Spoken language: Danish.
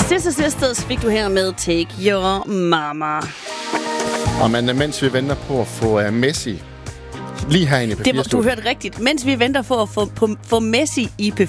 Sisters fik du her med Take Your Mama. Og mens vi venter på at få Messi lige herinde i P4-studiet. Du hørte rigtigt. Mens vi venter på at få Messi i